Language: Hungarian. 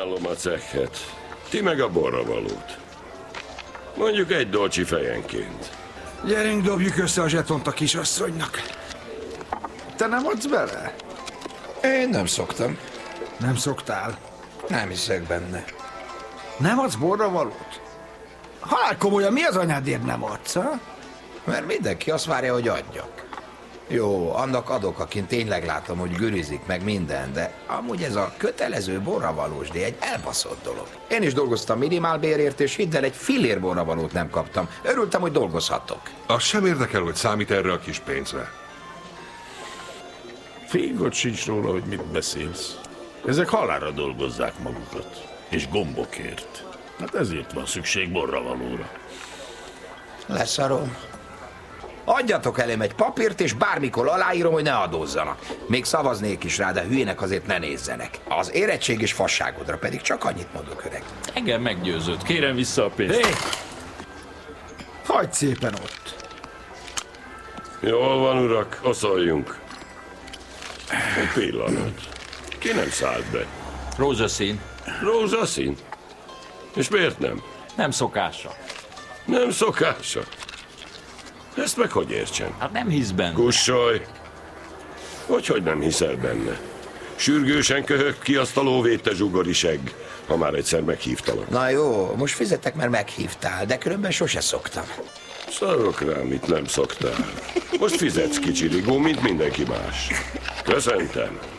ajánlom a cekhet. Ti meg a borravalót. Mondjuk egy dolcsi fejenként. Gyerünk, dobjuk össze a zsetont a kisasszonynak. Te nem adsz bele? Én nem szoktam. Nem szoktál. Nem hiszek benne. Nem adsz borravalót? Halál komolyan, mi az anyádért nem adsz, ha? Mert mindenki azt várja, hogy adjak. Jó, annak adok, akin tényleg látom, hogy gürizik meg minden, de amúgy ez a kötelező borravalós díj egy elbaszott dolog. Én is dolgoztam minimálbérért, és hidd el, egy fillér borravalót nem kaptam. Örültem, hogy dolgozhatok. Az sem érdekel, hogy számít erre a kis pénzre. Fingod sincs róla, hogy mit beszélsz. Ezek halálra dolgozzák magukat. És gombokért. Hát ezért van szükség borravalóra. Leszarom. Adjatok elém egy papírt, és bármikor aláírom, hogy ne adózzanak. Még szavaznék is rá, de hülyének azért ne nézzenek. Az érettség és fasságodra pedig csak annyit mondok, öreg. Engem meggyőzött. Kérem vissza a pénzt. Hé! Hagyd szépen ott. Jól van, urak, oszoljunk. Egy pillanat. Ki nem szállt be? Rózsaszín. Rózsaszín? És miért nem? Nem szokása. Nem szokása. Ezt meg hogy értsen? Hát nem hisz benne. Kussolj! Hogy nem hiszel benne? Sürgősen köhög ki azt a lóvét, te zsugorisegg, ha már egyszer meghívtalak. Na jó, most fizetek, mert meghívtál, de különben sose szoktam. Szarok rám, itt nem szoktál. Most fizetsz, kicsi rigó, mint mindenki más. Köszöntem.